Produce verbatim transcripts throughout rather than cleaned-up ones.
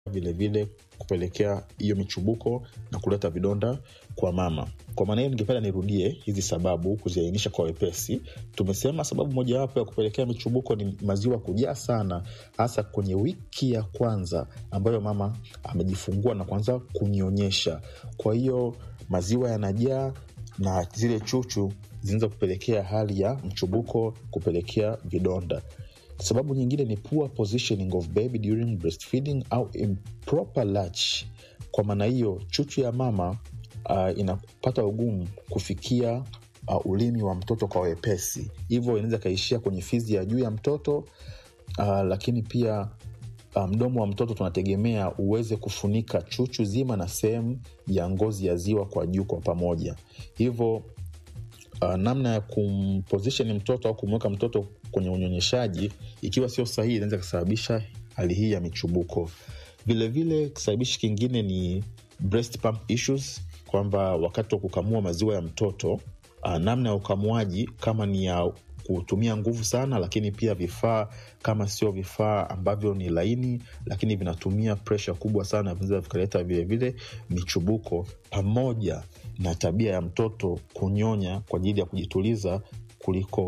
vile vile kupelekea hiyo michubuko na kuleta vidonda kwa mama. Kwa maana hiyo ningependa nirudie hizi sababu kuziainisha kwa wepesi. Tumesema sababu moja wapo ya kupelekea michubuko ni maziwa kujaa sana, hasa kwenye wiki ya kwanza ambayo mama amejifungua na kuanza kunyonyesha. Kwa hiyo maziwa yanajaa na zile chuchu zinaweza kupelekea hali ya mchubuko, kupelekea vidonda. Sababu nyingine ni poor positioning of baby during breastfeeding au improper latch. Kwa maana hiyo chuchu ya mama uh, inapata ugumu kufikia uh, ulimi wa mtoto kwa wepesi. Hivyo inaweza kaishia kwenye fizi ya juu ya mtoto, uh, lakini pia uh, mdomo wa mtoto tunategemea uweze kufunika chuchu zima na sehemu ya ngozi ya ziwa kwa juu kwa pamoja. Hivyo Uh, namna ya kumposition mtoto au kumweka mtoto kwenye unyonyeshaji ikiwa sio sahihi inaweza kusababisha hali hii ya michubuko. Vile vile kisababishi kingine ni breast pump issues, kwamba wakati wa kukamua maziwa ya mtoto uh, namna ya ukamuaji kama ni ya kutumia nguvu sana, lakini pia vifaa kama sio vifaa ambavyo ni laini lakini vinatumia pressure kubwa sana, vinaweza vikaleta vile vile michubuko, pamoja na tabia ya mtoto kunyonya kwa ajili ya kujituliza kuliko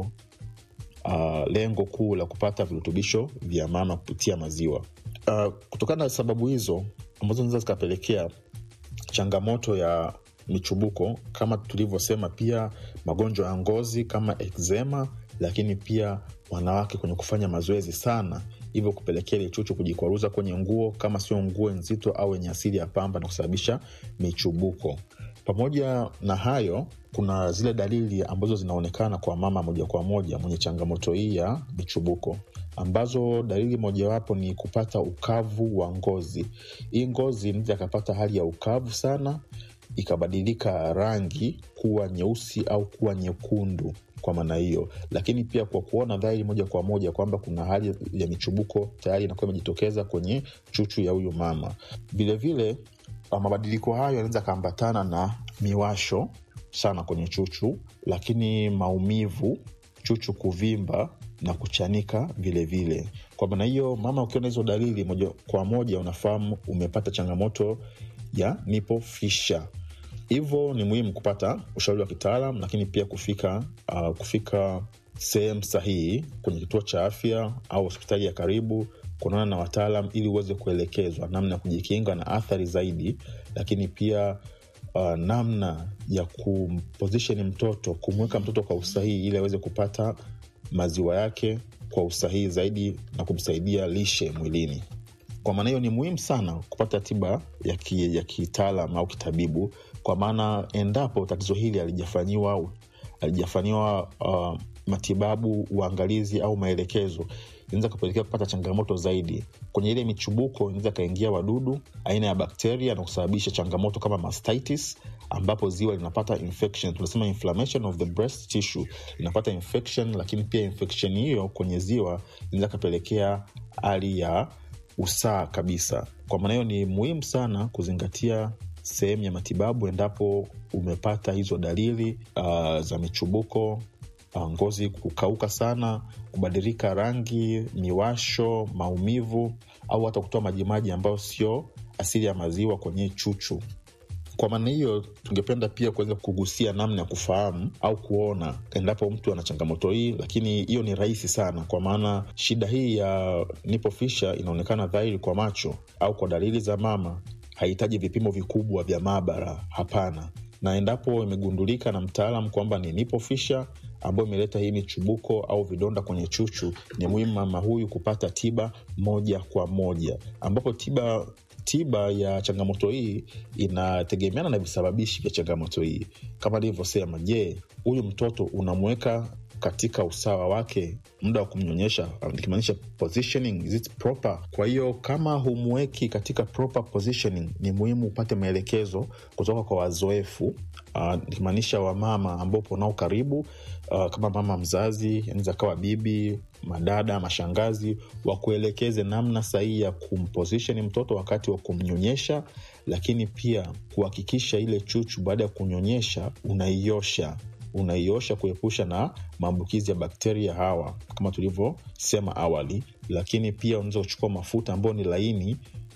uh, lengo kuu la kupata virutubisho vya mama kupitia maziwa. Uh, kutokana na sababu hizo ambazo zinaweza zikapelekea changamoto ya michubuko, kama tulivyosema, pia magonjwa ya ngozi kama eczema, lakini pia wanawake kwenye kufanya mazoezi sana, hivyo kupelekea ile chuchu kujikwaruza kwenye nguo kama sio nguo nzito au yenye asili ya pamba na kusababisha michubuko. Pamoja na hayo, kuna zile dalili ambazo zinaonekana kwa mama moja kwa moja mwenye changamoto hii ya michubuko, ambazo dalili mojawapo ni kupata ukavu wa ngozi. Hii ngozi inaweza kupata hali ya ukavu sana, ikabadilika rangi kuwa nyeusi au kuwa nyekundu kwa maana hiyo. Lakini pia kwa kuona dhahiri moja kwa moja kwamba kuna hali ya michubuko tayari inakuwa imejitokeza kwenye chuchu ya huyu mama. Vile vile mabadiliko hayo yanaweza kaambatana na miwasho sana kwenye chuchu, lakini maumivu, chuchu kuvimba na kuchanika vile vile. Kwa maana hiyo mama ukiona hizo dalili moja kwa moja unafahamu umepata changamoto ya nipple fissure. Hivyo ni muhimu kupata ushauri wa kitaalamu, lakini pia kufika uh, kufika sehemu sahihi kwenye kituo cha afya au hospitali ya karibu kuonana na wataalamu ili uweze kuelekezwa namna ya kujikinga na athari zaidi, lakini pia uh, namna ya kumposition mtoto, kumweka mtoto kwa usahihi ili aweze kupata maziwa yake kwa usahihi zaidi na kumsaidia lishe mwilini. Kwa maana hiyo ni muhimu sana kupata tiba ya ki, ya kitaalamu au kitabibu, kwa maana endapo tatizo hili halijafanyiwa halijafanyiwa uh, matibabu, uangalizi au maelekezo, inaweza kupelekea kupata changamoto zaidi. Kwenye ile michubuko inaweza kaingia wadudu aina ya bakteria na kusababisha changamoto kama mastitis, ambapo ziwa linapata infection, tunasema inflammation of the breast tissue, linapata infection, lakini pia infection hiyo kwenye ziwa inaweza kupelekea hali ya usaa kabisa. Kwa maana hiyo ni muhimu sana kuzingatia sehemu ya matibabu endapo umepata hizo dalili uh, za michubuko, uh, ngozi kukauka sana, kubadilika rangi, miwasho, maumivu au hata kutoa majimaji ambayo sio asili ya maziwa kwenye chuchu. Kwa maana hiyo tungependa pia kuweza kugusia namna ya kufahamu au kuona endapo mtu ana changamoto hii, lakini hiyo ni rahisi sana, kwa maana shida hii ya nipple fissure inaonekana dhahiri kwa macho au kwa dalili za mama, haihitaji vipimo vikubwa vya maabara, hapana. Na endapo imegundulika na mtaalamu kwamba ni nipple fissure ambayo imeleta hii michubuko au vidonda kwenye chuchu, ni muhimu mama huyu kupata tiba moja kwa moja, ambapo tiba tiba ya changamoto hii inategemeana na visababishi vya changamoto hii. Kama nilivyosema, je, huyu mtoto unamweka katika usawa wake muda wa kumnyonyesha, nikimaanisha positioning, is it proper? Kwa hiyo kama humweki katika proper positioning, ni muhimu upate maelekezo kutoka kwa wazoefu, uh, nikimaanisha wa mama ambao nao karibu, uh, kama mama mzazi, inaweza kawa bibi, madada, mashangazi, wakuelekeze namna sahihi ya kumposition mtoto wakati wa kumnyonyesha, lakini pia kuhakikisha ile chuchu baada ya kunyonyesha unaiosha unaiosha kuepusha na maambukizi ya bakteria hawa kama tulivyosema awali. Lakini pia unaweza kuchukua mafuta ambayo ni laini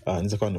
inaweza kuwa